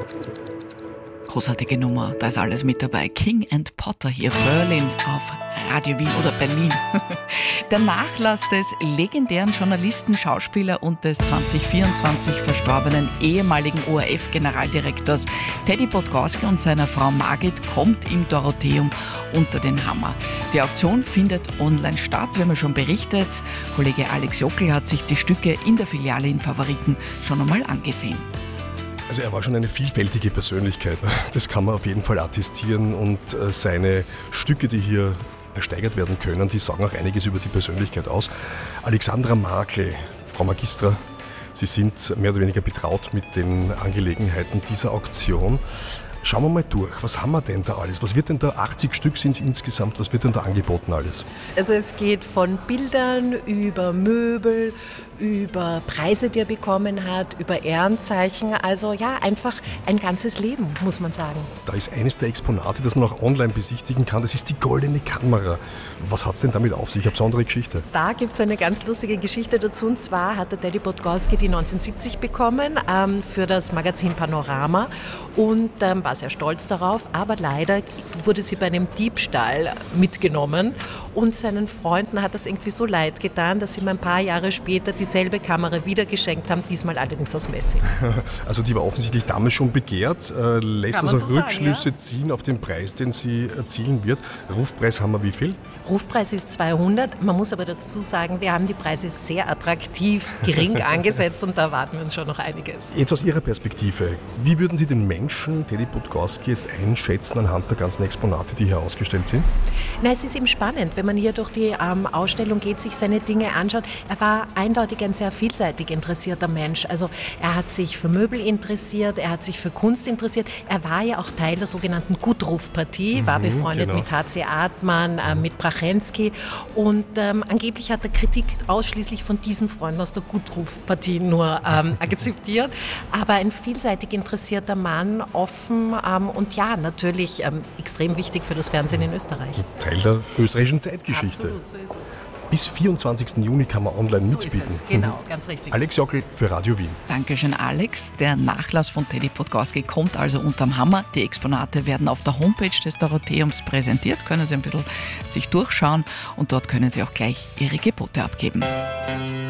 Großartige Nummer, da ist alles mit dabei. King and Potter hier, Berlin auf Radio Wien oder Berlin. Der Nachlass des legendären Journalisten, Schauspieler und des 2024 verstorbenen ehemaligen ORF-Generaldirektors Teddy Podgorski und seiner Frau Margit kommt im Dorotheum unter den Hammer. Die Auktion findet online statt, wir haben ja schon berichtet. Kollege Alex Jockel hat sich die Stücke in der Filiale in Favoriten schon einmal angesehen. Also er war schon eine vielfältige Persönlichkeit, das kann man auf jeden Fall attestieren und seine Stücke, die hier ersteigert werden können, die sagen auch einiges über die Persönlichkeit aus. Alexandra Markl, Frau Magistra, Sie sind mehr oder weniger betraut mit den Angelegenheiten dieser Auktion. Schauen wir mal durch, was haben wir denn da alles? Was wird denn da, 80 Stück sind es insgesamt, was wird denn da angeboten alles? Also es geht von Bildern über Möbel, über Preise, die er bekommen hat, über Ehrenzeichen. Also ja, einfach ein ganzes Leben, muss man sagen. Da ist eines der Exponate, das man auch online besichtigen kann, das ist die goldene Kamera. Was hat es denn damit auf sich? Eine besondere Geschichte. Da gibt es eine ganz lustige Geschichte dazu. Und zwar hat der Teddy Podgorski die 1970 bekommen für das Magazin Panorama und war sehr stolz darauf. Aber leider wurde sie bei einem Diebstahl mitgenommen und seinen Freunden hat das irgendwie so leid getan, dass sie ihm ein paar Jahre später dieselbe Kamera wieder geschenkt haben, diesmal allerdings aus Messing. Also die war offensichtlich damals schon begehrt. Lässt also so Rückschlüsse ziehen auf den Preis, den sie erzielen wird. Rufpreis haben wir wie viel? Rufpreis ist 200. Man muss aber dazu sagen, wir haben die Preise sehr attraktiv, gering angesetzt und da erwarten wir uns schon noch einiges. Jetzt aus Ihrer Perspektive, wie würden Sie den Menschen Teddy Podgorski jetzt einschätzen anhand der ganzen Exponate, die hier ausgestellt sind? Na, es ist eben spannend, wenn man hier durch die Ausstellung geht, sich seine Dinge anschaut. Er war eindeutig ein sehr vielseitig interessierter Mensch. Also er hat sich für Möbel interessiert, er hat sich für Kunst interessiert. Er war ja auch Teil der sogenannten Gutruf-Partie, war befreundet mit H.C. Artmann, mit Prachensky und angeblich hat er Kritik ausschließlich von diesen Freunden aus der Gutruf-Partie nur akzeptiert. Aber ein vielseitig interessierter Mann, offen und ja, natürlich extrem wichtig für das Fernsehen in Österreich. Teil der österreichischen Zeitgeschichte. Absolut, so ist es. Bis 24. Juni kann man online mitbieten. Ist es. Genau, ganz richtig. Alex Jockel für Radio Wien. Dankeschön, Alex. Der Nachlass von Teddy Podgorski kommt also unterm Hammer. Die Exponate werden auf der Homepage des Dorotheums präsentiert, können Sie ein bisschen sich durchschauen und dort können Sie auch gleich Ihre Gebote abgeben.